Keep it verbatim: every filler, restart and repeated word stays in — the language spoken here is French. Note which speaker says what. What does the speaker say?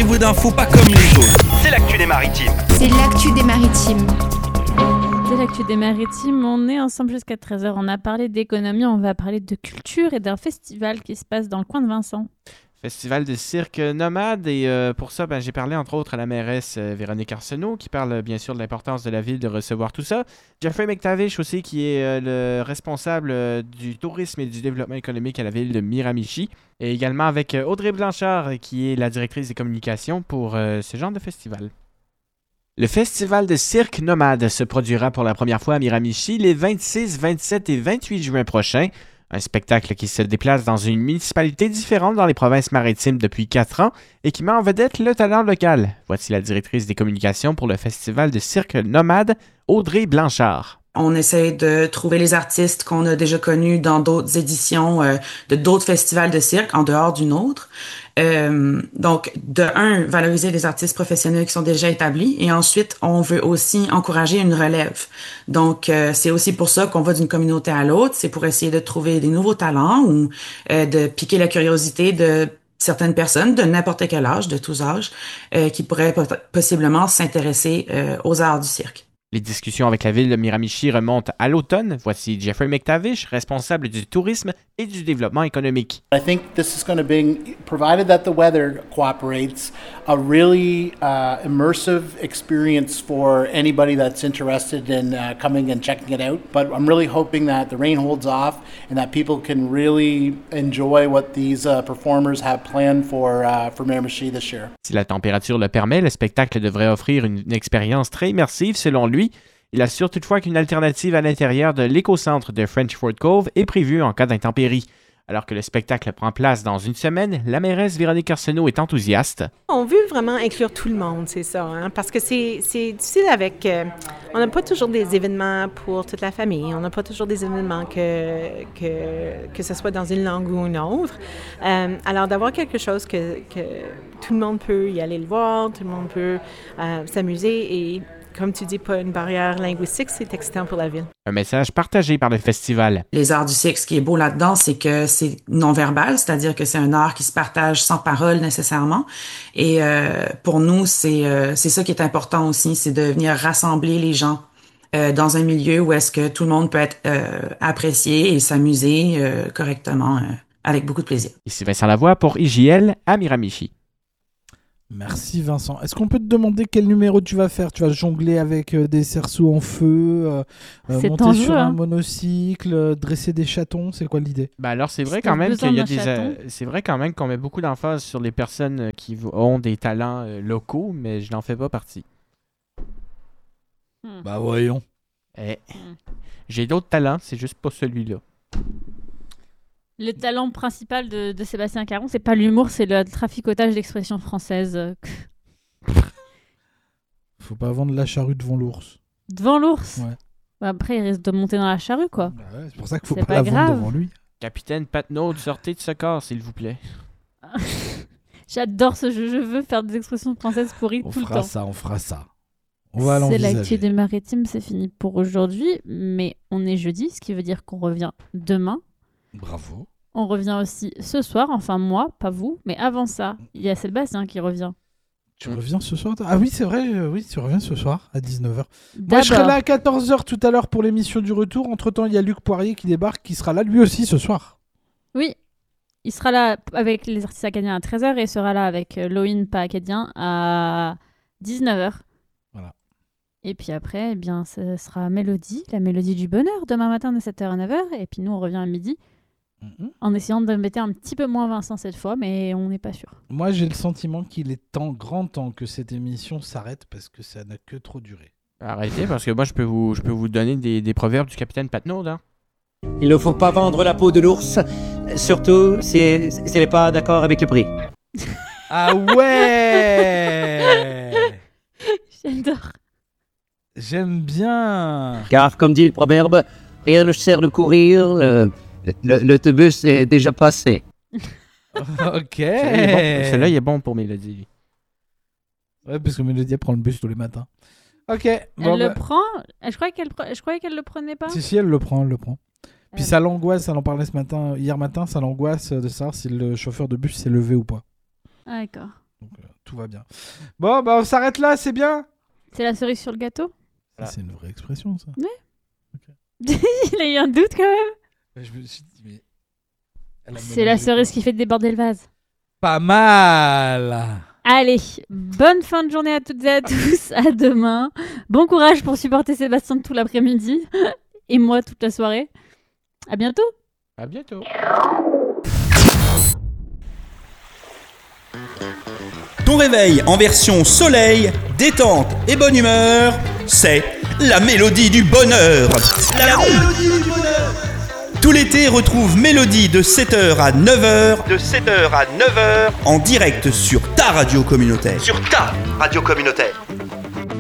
Speaker 1: niveau d'infos pas comme les autres.
Speaker 2: C'est l'actu des maritimes.
Speaker 3: C'est l'actu des maritimes.
Speaker 4: C'est l'actu des maritimes. On est ensemble jusqu'à treize heures. On a parlé d'économie, on va parler de culture et d'un festival qui se passe dans le coin de Vincent.
Speaker 5: Festival de cirque nomade et euh, pour ça, ben, j'ai parlé entre autres à la mairesse euh, Véronique Arsenault qui parle euh, bien sûr de l'importance de la ville de recevoir tout ça. Jeffrey McTavish aussi qui est euh, le responsable euh, du tourisme et du développement économique à la ville de Miramichi. Et également avec euh, Audrey Blanchard euh, qui est la directrice des communications pour euh, ce genre de festival. Le festival de cirque nomade se produira pour la première fois à Miramichi les vingt-six, vingt-sept et vingt-huit juin prochains. Un spectacle qui se déplace dans une municipalité différente dans les provinces maritimes depuis quatre ans et qui met en vedette le talent local. Voici la directrice des communications pour le festival de cirque nomade, Audrey Blanchard.
Speaker 6: On essaie de trouver les artistes qu'on a déjà connus dans d'autres éditions euh, de d'autres festivals de cirque en dehors du nôtre. Euh, donc, de un, valoriser les artistes professionnels qui sont déjà établis et ensuite, on veut aussi encourager une relève. Donc, euh, c'est aussi pour ça qu'on va d'une communauté à l'autre. C'est pour essayer de trouver des nouveaux talents ou euh, de piquer la curiosité de certaines personnes de n'importe quel âge, de tous âges, euh, qui pourraient pot- possiblement s'intéresser euh, aux arts du cirque.
Speaker 5: Les discussions avec la ville de Miramichi remontent à l'automne. Voici Jeffrey McTavish, responsable du tourisme et du développement économique.
Speaker 7: I think this is going to be, provided that the weather cooperates, a really uh, immersive experience for anybody that's interested in uh, coming and checking it out. But I'm really hoping that the rain holds off and that people can really enjoy what these uh, performers have planned for uh, for Miramichi this year.
Speaker 5: Si la température le permet, le spectacle devrait offrir une, une expérience très immersive selon lui. Il assure toutefois qu'une alternative à l'intérieur de l'écocentre de French Fort Cove est prévue en cas d'intempérie. Alors que le spectacle prend place dans une semaine, la mairesse Véronique Arsenault est enthousiaste.
Speaker 8: On veut vraiment inclure tout le monde, c'est ça, hein, parce que c'est, c'est difficile avec... Euh, on n'a pas toujours des événements pour toute la famille, on n'a pas toujours des événements que, que, que ce soit dans une langue ou une autre. Euh, alors d'avoir quelque chose que, que tout le monde peut y aller le voir, tout le monde peut euh, s'amuser et... Comme tu dis, pas une barrière linguistique, c'est excitant pour la ville.
Speaker 5: Un message partagé par le festival.
Speaker 6: Les arts du cirque, ce qui est beau là-dedans, c'est que c'est non-verbal, c'est-à-dire que c'est un art qui se partage sans parole nécessairement. Et euh, pour nous, c'est euh, c'est ça qui est important aussi, c'est de venir rassembler les gens euh, dans un milieu où est-ce que tout le monde peut être euh, apprécié et s'amuser euh, correctement, euh, avec beaucoup de plaisir.
Speaker 5: Ici Vincent Lavoie pour I J L à Miramichi.
Speaker 9: Merci Vincent. Est-ce qu'on peut te demander quel numéro tu vas faire ? Tu vas jongler avec euh, des cerceaux en feu, euh, euh, monter
Speaker 4: dangereux,
Speaker 9: sur un
Speaker 4: hein.
Speaker 9: monocycle, euh, dresser des chatons, c'est quoi l'idée ?
Speaker 5: Ben alors c'est vrai
Speaker 4: Si
Speaker 5: quand
Speaker 4: t'as
Speaker 5: même
Speaker 4: besoin
Speaker 5: qu'il y a
Speaker 4: d'un
Speaker 5: des
Speaker 4: chaton.
Speaker 5: euh, c'est vrai quand même qu'on met beaucoup d'emphase sur les personnes euh, qui v- ont des talents euh, locaux, mais je n'en fais pas partie.
Speaker 4: Hmm.
Speaker 9: Bah voyons.
Speaker 5: Eh, j'ai d'autres talents, c'est juste pas celui-là.
Speaker 4: Le talent principal de, de Sébastien Caron, c'est pas l'humour, c'est le traficotage d'expressions françaises.
Speaker 9: Faut pas vendre la charrue devant l'ours.
Speaker 4: Devant l'ours.
Speaker 9: Ouais.
Speaker 4: Bah après, il risque de monter dans la charrue, quoi.
Speaker 9: Bah ouais, c'est pour ça qu'il faut
Speaker 4: C'est
Speaker 9: pas,
Speaker 4: pas
Speaker 9: la
Speaker 4: grave.
Speaker 9: vendre devant lui.
Speaker 5: Capitaine Patnaud, sortez de ce corps, s'il vous plaît.
Speaker 4: J'adore ce jeu, je veux faire des expressions françaises pourries
Speaker 9: On
Speaker 4: tout le
Speaker 9: fera
Speaker 4: temps.
Speaker 9: ça, on fera ça. On va
Speaker 4: C'est l'actu
Speaker 9: l'envisager.
Speaker 4: des maritimes, c'est fini pour aujourd'hui, mais on est jeudi, ce qui veut dire qu'on revient demain.
Speaker 9: Bravo.
Speaker 4: On revient aussi ce soir, enfin moi, pas vous, mais avant ça, il y a Sébastien qui revient.
Speaker 9: Tu reviens ce soir ? Ah oui, c'est vrai, euh, oui, tu reviens ce soir à dix-neuf heures. Moi,
Speaker 4: D'abord,
Speaker 9: je serai là à quatorze heures tout à l'heure pour l'émission du retour. Entre-temps, il y a Luc Poirier qui débarque, qui sera là lui aussi ce soir.
Speaker 4: oui, il sera là avec les artistes acadiens à treize heures et sera là avec euh, Loïn, pas acadien, à dix-neuf heures.
Speaker 9: Voilà.
Speaker 4: Et puis après, eh bien, ce sera Mélodie, la Mélodie du bonheur, demain matin de sept heures à neuf heures. Et puis nous, on revient à midi,
Speaker 9: Mhm.
Speaker 4: en essayant d'embêter un petit peu moins Vincent cette fois, mais on n'est pas sûr.
Speaker 9: Moi, j'ai le sentiment qu'il est temps, grand temps que cette émission s'arrête parce que ça n'a que trop duré.
Speaker 5: Arrêtez, parce que moi je peux vous, je peux vous donner des, des proverbes du capitaine Patnaud, hein.
Speaker 10: Il ne faut pas vendre la peau de l'ours, surtout si, si elle n'est pas d'accord avec le prix.
Speaker 9: Ah ouais.
Speaker 4: J'adore.
Speaker 9: J'aime bien.
Speaker 10: Car, comme dit le proverbe, rien ne sert de courir, le- le- l'autobus est déjà passé.
Speaker 9: Ok.
Speaker 5: Celui-là, il est bon- Celui-là, il est bon pour Mélodie.
Speaker 9: Ouais, parce que Mélodie elle prend le bus tous les matins. Ok. Bon,
Speaker 4: Elle le
Speaker 9: bah-
Speaker 4: prend. Je croyais qu'elle, pre- je croyais qu'elle le prenait pas.
Speaker 9: Si, si, elle le prend, elle le prend. Puis
Speaker 4: Euh.
Speaker 9: ça l'angoisse, elle en parlait ce matin, hier matin, ça l'angoisse de savoir si le chauffeur de bus s'est levé ou pas.
Speaker 4: Ah, d'accord.
Speaker 9: Donc euh, tout va bien. Bon, bah on s'arrête là, c'est bien.
Speaker 4: C'est la cerise sur le gâteau.
Speaker 9: Ah, c'est une vraie expression, ça.
Speaker 4: Il a eu un doute quand même.
Speaker 9: Bah, je me suis dit, mais... Elle a
Speaker 4: C'est la
Speaker 9: mélangé
Speaker 4: cerise
Speaker 9: quoi.
Speaker 4: qui fait déborder le vase.
Speaker 9: Pas mal.
Speaker 4: Allez, bonne fin de journée à toutes et à tous. À demain. Bon courage pour supporter Sébastien tout l'après-midi et moi toute la soirée. À bientôt.
Speaker 5: À bientôt.
Speaker 1: Ton réveil en version soleil, détente et bonne humeur, c'est la mélodie du bonheur. La mélodie du bonheur. Tout l'été, retrouve Mélodie de sept heures à neuf heures, de sept heures à neuf heures, en direct sur ta radio communautaire. Sur ta radio communautaire.